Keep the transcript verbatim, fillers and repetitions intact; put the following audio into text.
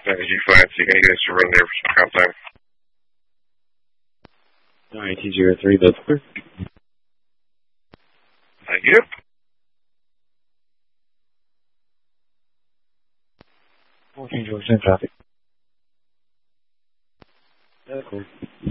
ninety-two flat, so you can get us to run there for some comp time. Alright, T zero three, that's clear. Thank you. fourteen George ten traffic. That's cool.